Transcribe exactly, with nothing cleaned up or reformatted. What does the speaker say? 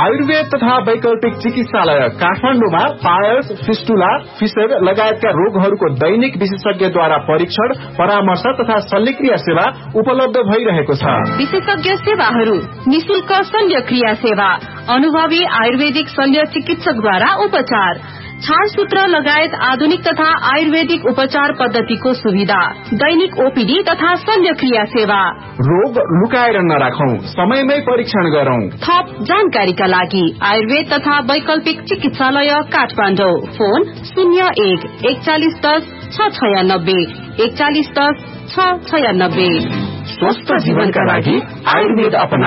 आयुर्वेद तथा वैकल्पिक चिकित्सालय काठमाडौँमा पायल्स, फिस्टुला, फिसर लगायतका रोगहरूको दैनिक विशेषज्ञद्वारा परीक्षण, परामर्श तथा शल्यक्रिया सेवा उपलब्ध भइरहेको छ। विशेषज्ञ सेवाहरू: निशुल्क शल्यक्रिया सेवा, अनुभवी आयुर्वेदिक शल्य चिकित्सकद्वारा उपचार, छालसूत्र लगायत आधुनिक तथा आयुर्वेदिक उपचार पद्धतिको सुविधा, दैनिक ओपीडी तथा शल्यक्रिया सेवा। रोग लुकाएर नराखौं, समयमै परीक्षण गरौं। थप जानकारीका लागि आयुर्वेद तथा वैकल्पिक चिकित्सालय काठमाडौँ, फोन शून्य एक एकचालिस दस छ छयानब्बे एकचालिस दस छ छयानब्बे। स्वस्थ जीवनका लागि आयुर्वेद अपना।